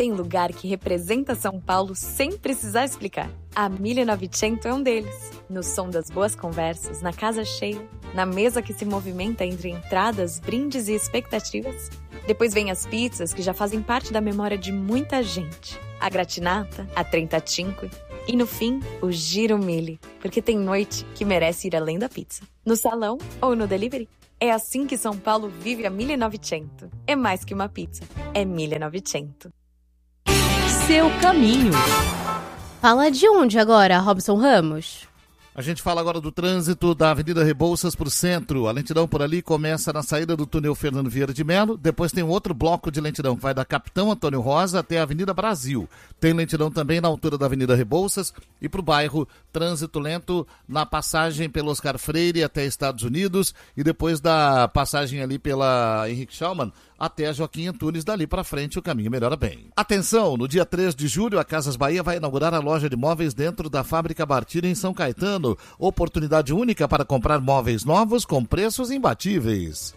tem lugar que representa São Paulo sem precisar explicar. A 1900 é um deles. No som das boas conversas, na casa cheia, na mesa que se movimenta entre entradas, brindes e expectativas. Depois vem as pizzas que já fazem parte da memória de muita gente. A gratinata, a 35 e no fim, o Giro Mille, porque tem noite que merece ir além da pizza. No salão ou no delivery. É assim que São Paulo vive a 1900. É mais que uma pizza, é 1900. Seu caminho. Fala de onde agora, Robson Ramos? A gente fala agora do trânsito da Avenida Rebouças para o centro. A lentidão por ali começa na saída do túnel Fernando Vieira de Mello. Depois tem um outro bloco de lentidão que vai da Capitão Antônio Rosa até a Avenida Brasil. Tem lentidão também na altura da Avenida Rebouças e para o bairro, trânsito lento na passagem pelo Oscar Freire até Estados Unidos e depois da passagem ali pela Henrique Schaumann até Joaquim Antunes, dali para frente o caminho melhora bem. Atenção, no dia 3 de julho a Casas Bahia vai inaugurar a loja de móveis dentro da Fábrica Bartira em São Caetano. Oportunidade única para comprar móveis novos com preços imbatíveis.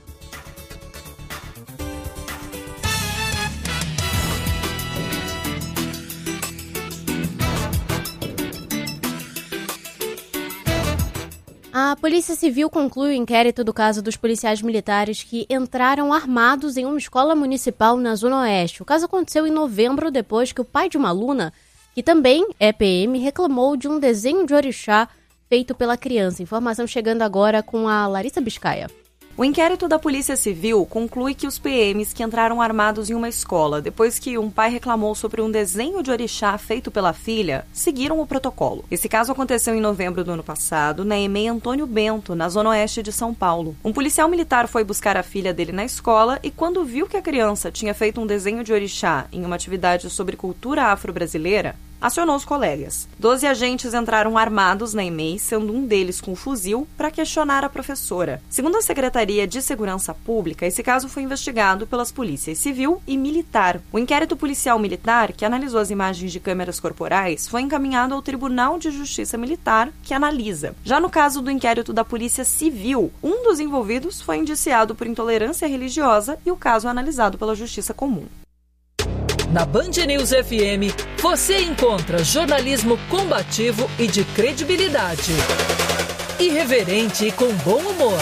A Polícia Civil conclui o inquérito do caso dos policiais militares que entraram armados em uma escola municipal na Zona Oeste. O caso aconteceu em novembro, depois que o pai de uma aluna, que também é PM, reclamou de um desenho de orixá feito pela criança. Informação chegando agora com a Larissa Biscaia. O inquérito da Polícia Civil conclui que os PMs que entraram armados em uma escola, depois que um pai reclamou sobre um desenho de orixá feito pela filha, seguiram o protocolo. Esse caso aconteceu em novembro do ano passado, na EMEI Antônio Bento, na Zona Oeste de São Paulo. Um policial militar foi buscar a filha dele na escola e, quando viu que a criança tinha feito um desenho de orixá em uma atividade sobre cultura afro-brasileira, acionou os colegas. 12 agentes entraram armados na EMEI, sendo um deles com um fuzil, para questionar a professora. Segundo a Secretaria de Segurança Pública, esse caso foi investigado pelas polícias civil e militar. O inquérito policial militar, que analisou as imagens de câmeras corporais, foi encaminhado ao Tribunal de Justiça Militar, que analisa. Já no caso do inquérito da Polícia Civil, um dos envolvidos foi indiciado por intolerância religiosa e o caso é analisado pela Justiça Comum. Na Band News FM, você encontra jornalismo combativo e de credibilidade. Irreverente e com bom humor.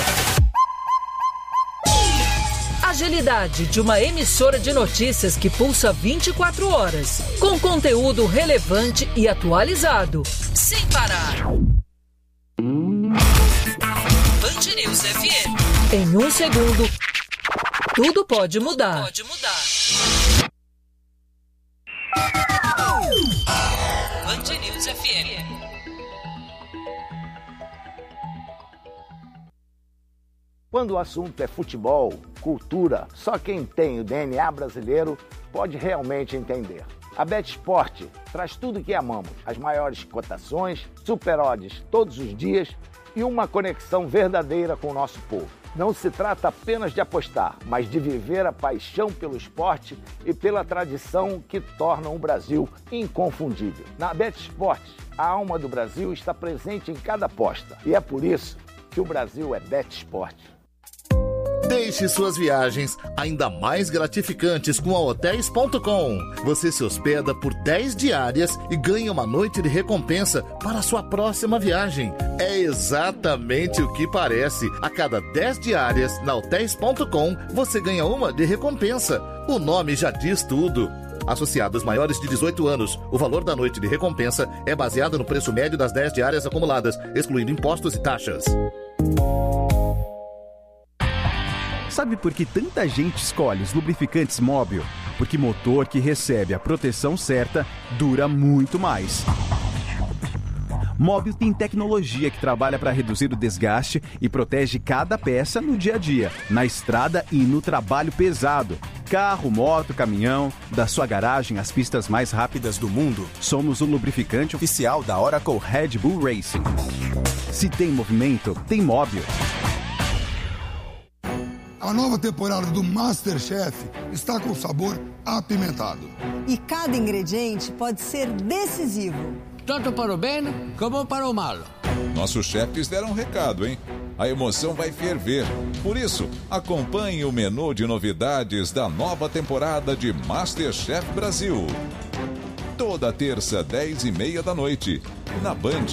Agilidade de uma emissora de notícias que pulsa 24 horas, com conteúdo relevante e atualizado, sem parar. Band News FM. Em um segundo, tudo pode mudar. Band News FM. Quando o assunto é futebol, cultura, só quem tem o DNA brasileiro pode realmente entender. A BetSport traz tudo o que amamos, as maiores cotações, super odds todos os dias e uma conexão verdadeira com o nosso povo. Não se trata apenas de apostar, mas de viver a paixão pelo esporte e pela tradição que tornam o Brasil inconfundível. Na BetSport, a alma do Brasil está presente em cada aposta e é por isso que o Brasil é BetSport. Deixe suas viagens ainda mais gratificantes com a Hotels.com. Você se hospeda por 10 diárias e ganha uma noite de recompensa para a sua próxima viagem. É exatamente o que parece. A cada 10 diárias na Hotels.com, você ganha uma de recompensa. O nome já diz tudo. Associados maiores de 18 anos, o valor da noite de recompensa é baseado no preço médio das 10 diárias acumuladas, excluindo impostos e taxas. Sabe por que tanta gente escolhe os lubrificantes Móbil? Porque motor que recebe a proteção certa dura muito mais. Móbil tem tecnologia que trabalha para reduzir o desgaste e protege cada peça no dia a dia, na estrada e no trabalho pesado. Carro, moto, caminhão, da sua garagem às pistas mais rápidas do mundo, somos o lubrificante oficial da Oracle Red Bull Racing. Se tem movimento, tem Móbil. A nova temporada do MasterChef está com sabor apimentado. E cada ingrediente pode ser decisivo. Tanto para o bem como para o mal. Nossos chefes deram um recado, hein? a emoção vai ferver. Por isso, acompanhe o menu de novidades da nova temporada de MasterChef Brasil. Toda terça, 10h30 da noite, na Band.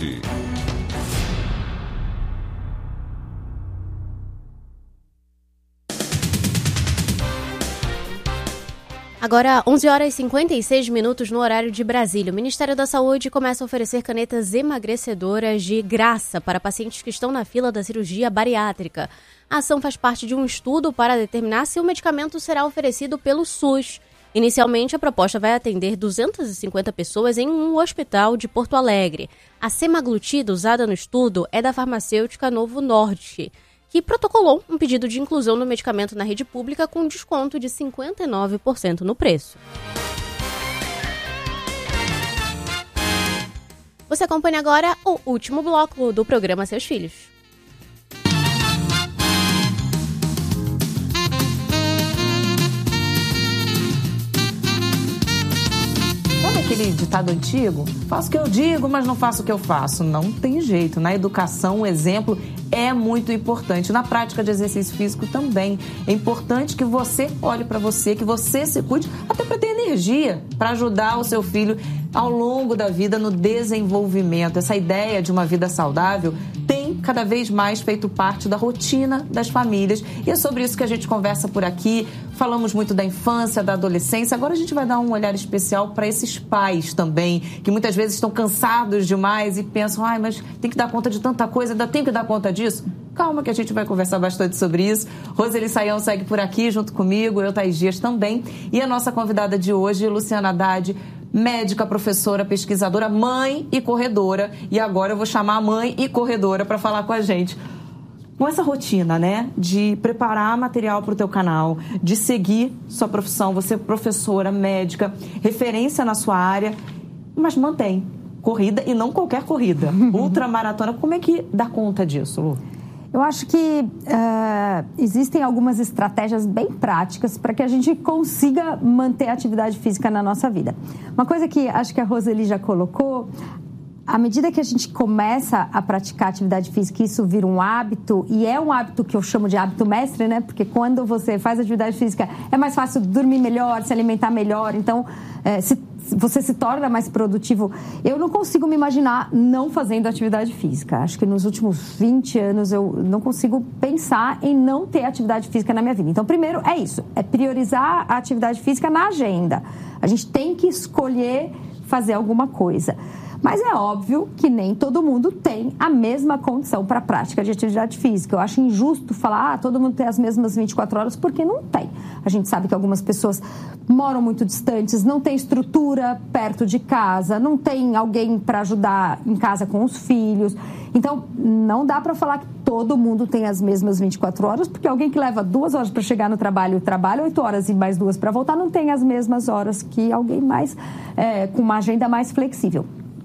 Agora, 11h56 no horário de Brasília. O Ministério da Saúde começa a oferecer canetas emagrecedoras de graça para pacientes que estão na fila da cirurgia bariátrica. A ação faz parte de um estudo para determinar se o medicamento será oferecido pelo SUS. Inicialmente, a proposta vai atender 250 pessoas em um hospital de Porto Alegre. A semaglutida usada no estudo é da farmacêutica Novo Nordisk, que protocolou um pedido de inclusão do medicamento na rede pública com desconto de 59% no preço. Você acompanha agora o último bloco do programa Seus Filhos. Sabe aquele ditado antigo? Faço o que eu digo, mas não faço o que eu faço. Não tem jeito. Na educação, o exemplo é muito importante. Na prática de exercício físico também. É importante que você olhe para você, que você se cuide, até para ter energia, para ajudar o seu filho ao longo da vida no desenvolvimento. Essa ideia de uma vida saudável tem cada vez mais feito parte da rotina das famílias. E é sobre isso que a gente conversa por aqui. Falamos muito da infância, da adolescência. Agora a gente vai dar um olhar especial para esses pais também, que muitas vezes estão cansados demais e pensam, mas tem que dar conta de tanta coisa, ainda tem que dar conta disso. Calma que a gente vai conversar bastante sobre isso. Roseli Saião segue por aqui junto comigo, eu, Thaís Dias, também. E a nossa convidada de hoje, Luciana Haddad, médica, professora, pesquisadora, mãe e corredora. E agora eu vou chamar a mãe e corredora para falar com a gente. Com essa rotina, né, de preparar material para o teu canal, de seguir sua profissão, você é professora, médica, referência na sua área, mas mantém corrida e não qualquer corrida, ultramaratona. Como é que dá conta disso, Lu? Eu acho que existem algumas estratégias bem práticas para que a gente consiga manter a atividade física na nossa vida. Uma coisa que acho que a Roseli já colocou, à medida que a gente começa a praticar atividade física, isso vira um hábito, e é um hábito que eu chamo de hábito mestre, né? Porque quando você faz atividade física, é mais fácil dormir melhor, se alimentar melhor, então você se torna mais produtivo. Eu não consigo me imaginar não fazendo atividade física. Acho que nos últimos 20 anos eu não consigo pensar em não ter atividade física na minha vida. Então, primeiro é isso, é priorizar a atividade física na agenda. A gente tem que escolher fazer alguma coisa. Mas é óbvio que nem todo mundo tem a mesma condição para a prática de atividade física. Eu acho injusto falar, todo mundo tem as mesmas 24 horas, porque não tem. A gente sabe que algumas pessoas moram muito distantes, não tem estrutura perto de casa, não tem alguém para ajudar em casa com os filhos. Então, não dá para falar que todo mundo tem as mesmas 24 horas, porque alguém que leva 2 horas para chegar no trabalho, trabalha 8 horas e mais 2 para voltar, não tem as mesmas horas que alguém mais com uma agenda mais flexível.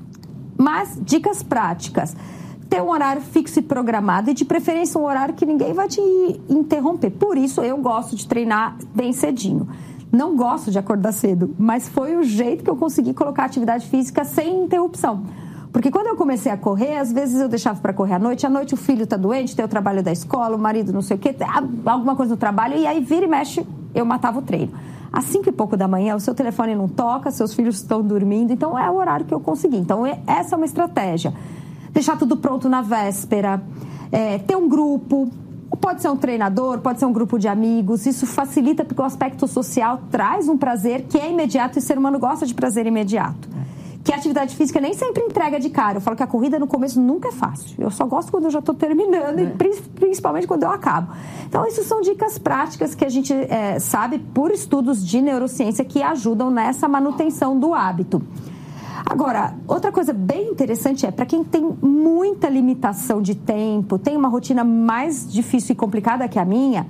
Mas, dicas práticas, ter um horário fixo e programado e de preferência um horário que ninguém vai te interromper. Por isso eu gosto de treinar bem cedinho. Não gosto de acordar cedo, mas foi o jeito que eu consegui colocar atividade física sem interrupção. Porque quando eu comecei a correr, às vezes eu deixava para correr à noite o filho está doente, tem o trabalho da escola, o marido não sei o quê, alguma coisa no trabalho, e aí vira e mexe, eu matava o treino. Às 5 e pouco da manhã, o seu telefone não toca, seus filhos estão dormindo, então é o horário que eu consegui. Então, essa é uma estratégia. Deixar tudo pronto na véspera, ter um grupo, pode ser um treinador, pode ser um grupo de amigos, isso facilita porque o aspecto social traz um prazer que é imediato e o ser humano gosta de prazer imediato. Que a atividade física nem sempre entrega de cara. Eu falo que a corrida no começo nunca é fácil. Eu só gosto quando eu já estou terminando e principalmente quando eu acabo. Então, isso são dicas práticas que a gente sabe por estudos de neurociência que ajudam nessa manutenção do hábito. Agora, outra coisa bem interessante para quem tem muita limitação de tempo, tem uma rotina mais difícil e complicada que a minha,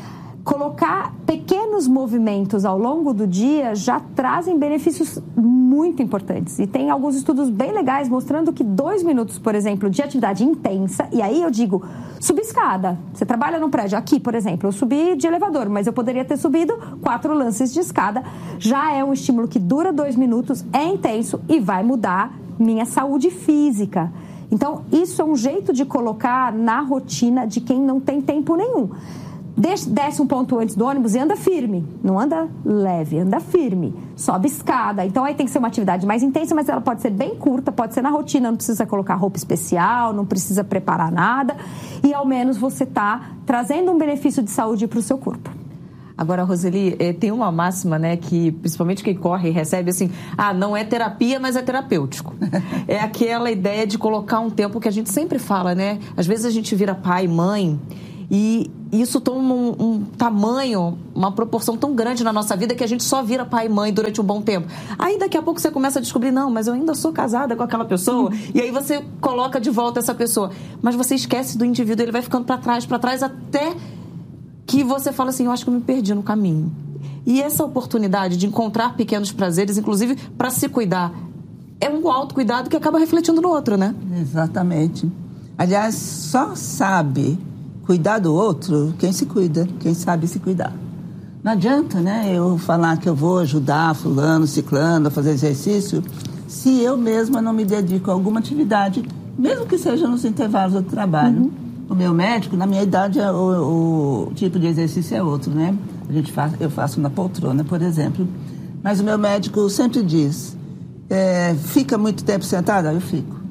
colocar pequenos movimentos ao longo do dia já trazem benefícios muito importantes. E tem alguns estudos bem legais mostrando que 2 minutos, por exemplo, de atividade intensa, e aí eu digo, subir escada. Você trabalha num prédio, aqui, por exemplo, eu subi de elevador, mas eu poderia ter subido 4 lances de escada. Já é um estímulo que dura 2 minutos, é intenso e vai mudar minha saúde física. Então, isso é um jeito de colocar na rotina de quem não tem tempo nenhum. Desce um ponto antes do ônibus e anda firme, não anda leve, anda firme, sobe escada. Então aí tem que ser uma atividade mais intensa, mas ela pode ser bem curta, pode ser na rotina, não precisa colocar roupa especial, não precisa preparar nada, e ao menos você está trazendo um benefício de saúde para o seu corpo. Agora, Roseli, tem uma máxima, né, que principalmente quem corre recebe assim, não é terapia, mas é terapêutico. É aquela ideia de colocar um tempo que a gente sempre fala, né? Às vezes a gente vira pai, mãe, e isso toma um tamanho, uma proporção tão grande na nossa vida que a gente só vira pai e mãe durante um bom tempo. Aí daqui a pouco você começa a descobrir, não, mas eu ainda sou casada com aquela pessoa. E aí você coloca de volta essa pessoa. Mas você esquece do indivíduo, ele vai ficando para trás, até que você fala assim, eu acho que eu me perdi no caminho. E essa oportunidade de encontrar pequenos prazeres, inclusive para se cuidar, é um autocuidado que acaba refletindo no outro, né? Exatamente. Aliás, só sabe cuidar do outro quem se cuida, quem sabe se cuidar. Não adianta, né, eu falar que eu vou ajudar fulano, ciclano a fazer exercício, se eu mesma não me dedico a alguma atividade, mesmo que seja nos intervalos do trabalho. O meu médico, na minha idade, o tipo de exercício é outro, né? Eu faço na poltrona, por exemplo. Mas o meu médico sempre diz, fica muito tempo sentada? Eu fico.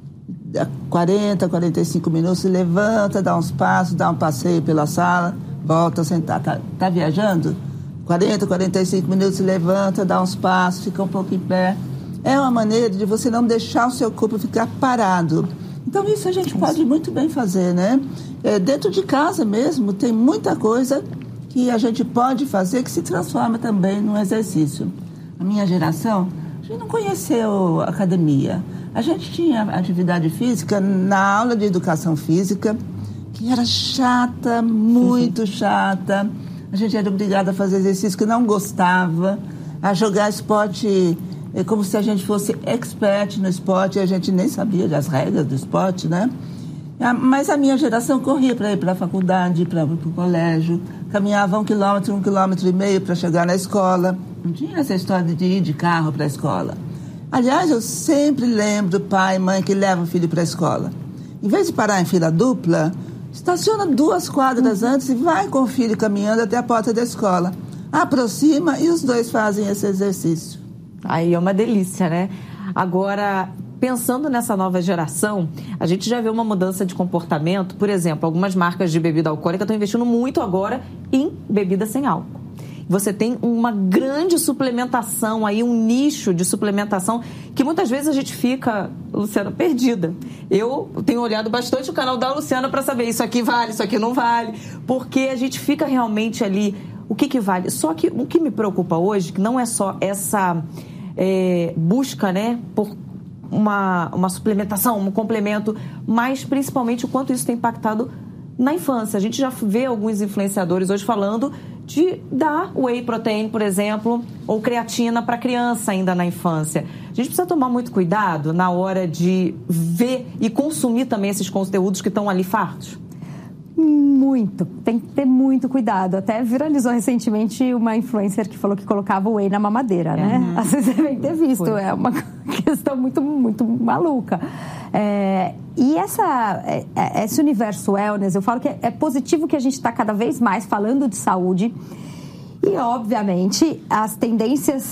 40, 45 minutos, se levanta, dá uns passos, dá um passeio pela sala, volta a sentar. Tá viajando? 40, 45 minutos, se levanta, dá uns passos, fica um pouco em pé. É uma maneira de você não deixar o seu corpo ficar parado. Então, isso a gente pode muito bem fazer, né? Dentro de casa mesmo, tem muita coisa que a gente pode fazer que se transforma também num exercício. A minha geração, a gente não conheceu academia. A gente tinha atividade física na aula de educação física, que era chata, muito chata. A gente era obrigada a fazer exercício que não gostava, a jogar esporte como se a gente fosse expert no esporte e a gente nem sabia das regras do esporte, né? Mas a minha geração corria para ir para a faculdade, para o colégio, caminhava 1 quilômetro, 1,5 quilômetros para chegar na escola. Não tinha essa história de ir de carro para a escola. Aliás, eu sempre lembro pai e mãe que levam o filho para a escola. Em vez de parar em fila dupla, estaciona 2 quadras antes e vai com o filho caminhando até a porta da escola. Aproxima e os dois fazem esse exercício. Aí é uma delícia, né? Agora, pensando nessa nova geração, a gente já vê uma mudança de comportamento. Por exemplo, algumas marcas de bebida alcoólica estão investindo muito agora em bebida sem álcool. Você tem uma grande suplementação aí, um nicho de suplementação que muitas vezes a gente fica, Luciana, perdida. Eu tenho olhado bastante o canal da Luciana para saber isso aqui vale, isso aqui não vale, porque a gente fica realmente ali, o que vale. Só que o que me preocupa hoje, que não é só essa busca, né, por uma suplementação, um complemento, mas principalmente o quanto isso tem impactado na infância. A gente já vê alguns influenciadores hoje falando de dar whey protein, por exemplo, ou creatina para criança ainda na infância. A gente precisa tomar muito cuidado na hora de ver e consumir também esses conteúdos que estão ali fartos. Muito, tem que ter muito cuidado. Até viralizou recentemente uma influencer que falou que colocava whey na mamadeira, né? Às vezes você deve ter visto, é uma questão muito, muito maluca. E esse universo wellness, eu falo que é positivo que a gente está cada vez mais falando de saúde. E, obviamente, as tendências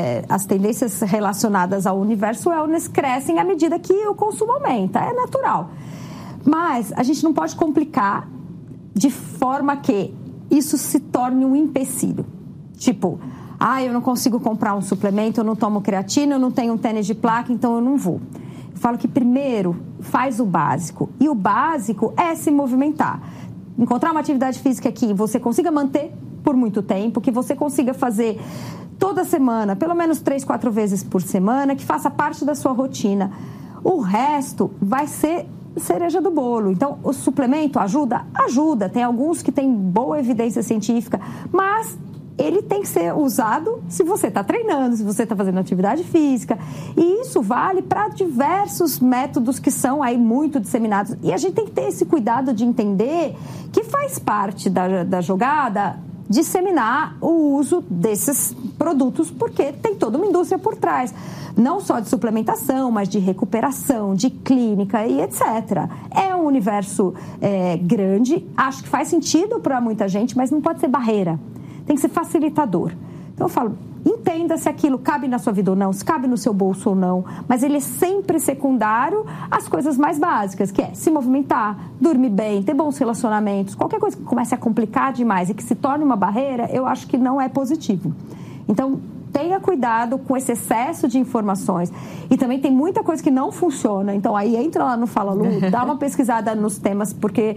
relacionadas ao universo wellness crescem à medida que o consumo aumenta. É natural. Mas a gente não pode complicar de forma que isso se torne um empecilho. Tipo, eu não consigo comprar um suplemento, eu não tomo creatina, eu não tenho um tênis de placa, então eu não vou. Eu falo que primeiro faz o básico. E o básico é se movimentar. Encontrar uma atividade física que você consiga manter por muito tempo, que você consiga fazer toda semana, pelo menos 3, 4 vezes por semana, que faça parte da sua rotina. O resto vai ser cereja do bolo. Então, o suplemento ajuda? Ajuda. Tem alguns que têm boa evidência científica, mas ele tem que ser usado se você está treinando, se você está fazendo atividade física. E isso vale para diversos métodos que são aí muito disseminados. E a gente tem que ter esse cuidado de entender que faz parte da jogada disseminar o uso desses produtos, porque tem toda uma indústria por trás. Não só de suplementação, mas de recuperação, de clínica e etc. É um universo grande, acho que faz sentido para muita gente, mas não pode ser barreira, tem que ser facilitador. Então eu falo, entenda se aquilo cabe na sua vida ou não, se cabe no seu bolso ou não, mas ele é sempre secundário às coisas mais básicas, que é se movimentar, dormir bem, ter bons relacionamentos. Qualquer coisa que comece a complicar demais e que se torne uma barreira, eu acho que não é positivo. Então, tenha cuidado com esse excesso de informações. E também tem muita coisa que não funciona. Então, aí entra lá no Fala Lu, dá uma pesquisada nos temas, porque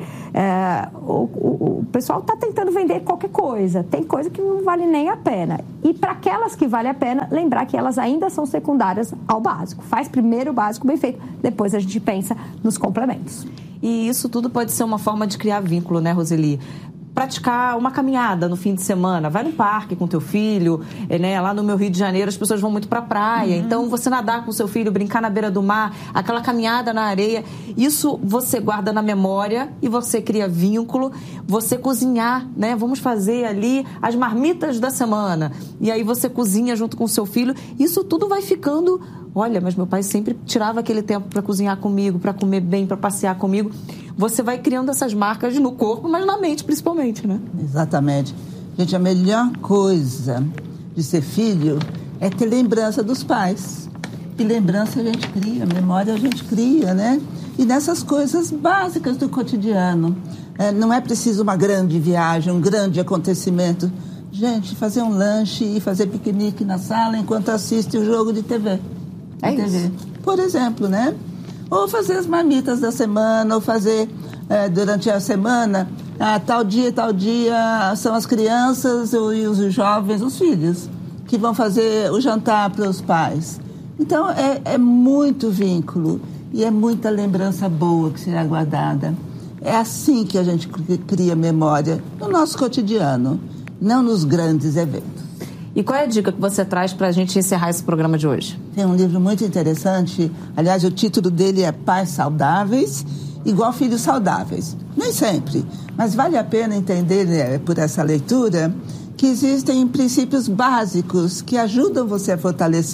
o pessoal está tentando vender qualquer coisa. Tem coisa que não vale nem a pena. E para aquelas que vale a pena, lembrar que elas ainda são secundárias ao básico. Faz primeiro o básico bem feito, depois a gente pensa nos complementos. E isso tudo pode ser uma forma de criar vínculo, né, Roseli? Praticar uma caminhada no fim de semana, vai no parque com teu filho, né? Lá no meu Rio de Janeiro as pessoas vão muito pra praia, então você nadar com seu filho, brincar na beira do mar, aquela caminhada na areia, isso você guarda na memória e você cria vínculo. Você cozinhar, né? Vamos fazer ali as marmitas da semana, e aí você cozinha junto com seu filho, isso tudo vai ficando... Olha, mas meu pai sempre tirava aquele tempo para cozinhar comigo, para comer bem, para passear comigo. Você vai criando essas marcas no corpo, mas na mente principalmente, né? Exatamente. Gente, a melhor coisa de ser filho é ter lembrança dos pais. E lembrança a gente cria, memória a gente cria, né? E nessas coisas básicas do cotidiano. Não é preciso uma grande viagem, um grande acontecimento. Gente, fazer um lanche e fazer piquenique na sala enquanto assiste o jogo de TV. Isso. Por exemplo, né? Ou fazer as marmitas da semana, ou fazer durante a semana, tal dia são as crianças e os jovens, os filhos, que vão fazer o jantar para os pais. Então, é muito vínculo e é muita lembrança boa que será guardada. É assim que a gente cria memória no nosso cotidiano, não nos grandes eventos. E qual é a dica que você traz para a gente encerrar esse programa de hoje? Tem um livro muito interessante, aliás, o título dele é Pais Saudáveis, igual Filhos Saudáveis. Nem sempre, mas vale a pena entender, né, por essa leitura, que existem princípios básicos que ajudam você a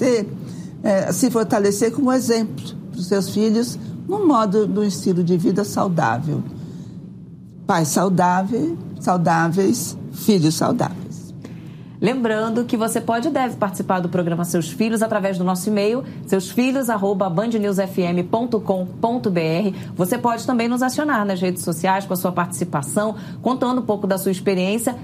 se fortalecer como exemplo para os seus filhos no modo do estilo de vida saudável. Pais saudáveis, filhos saudáveis. Lembrando que você pode e deve participar do programa Seus Filhos através do nosso e-mail, seusfilhos@bandnewsfm.com.br. Você pode também nos acionar nas redes sociais com a sua participação, contando um pouco da sua experiência,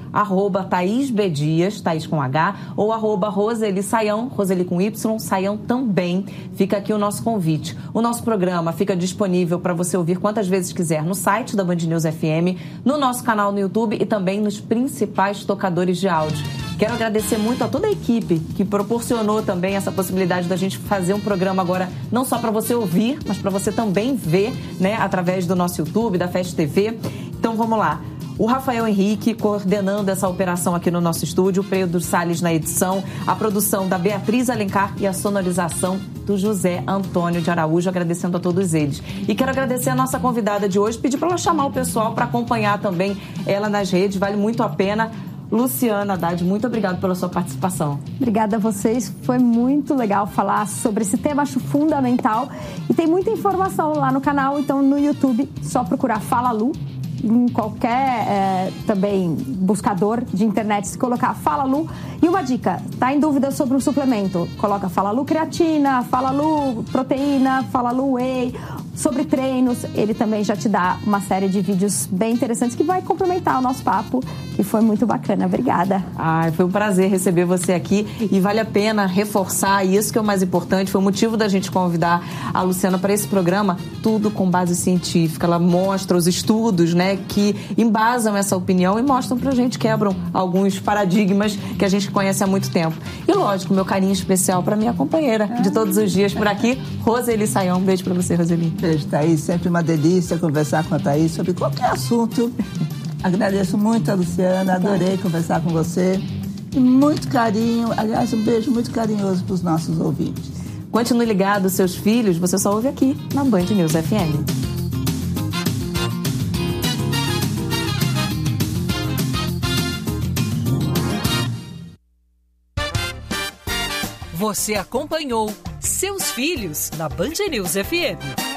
@ThaísBDias, Thaís com H, ou @Roseli Saião, Roseli com Y, Saião também. Fica aqui o nosso convite. O nosso programa fica disponível para você ouvir quantas vezes quiser no site da Band News FM, no nosso canal no YouTube e também nos principais tocadores de áudio. Quero agradecer muito a toda a equipe que proporcionou também essa possibilidade da gente fazer um programa agora, não só para você ouvir, mas para você também ver, né, através do nosso YouTube, da Fast TV. Então vamos lá. O Rafael Henrique coordenando essa operação aqui no nosso estúdio, o Pedro Salles na edição, a produção da Beatriz Alencar e a sonorização do José Antônio de Araújo, agradecendo a todos eles. E quero agradecer a nossa convidada de hoje, pedir para ela chamar o pessoal para acompanhar também ela nas redes, vale muito a pena. Luciana Haddad, muito obrigada pela sua participação. Obrigada a vocês, foi muito legal falar sobre esse tema, acho fundamental. E tem muita informação lá no canal, então no YouTube, só procurar Fala Lu, em qualquer também buscador de internet, se colocar Fala Lu. E uma dica, tá em dúvida sobre um suplemento, coloca Fala Lu Creatina, Fala Lu Proteína, Fala Lu Whey. Sobre treinos, ele também já te dá uma série de vídeos bem interessantes que vai complementar o nosso papo, que foi muito bacana. Obrigada. Foi um prazer receber você aqui e vale a pena reforçar, e isso que é o mais importante, foi o motivo da gente convidar a Luciana para esse programa, tudo com base científica. Ela mostra os estudos, né, que embasam essa opinião e mostram pra gente, quebram alguns paradigmas que a gente conhece há muito tempo. E lógico, meu carinho especial para minha companheira de todos os dias por aqui, Roseli Saião. Um beijo para você, Roseli. Beijo, Thaís. Sempre uma delícia conversar com a Thaís sobre qualquer assunto. Agradeço muito a Luciana, adorei conversar com você. E muito carinho, aliás, um beijo muito carinhoso para os nossos ouvintes. Continue ligado, Seus Filhos, você só ouve aqui na Band News FM. Você acompanhou Seus Filhos na Band News FM.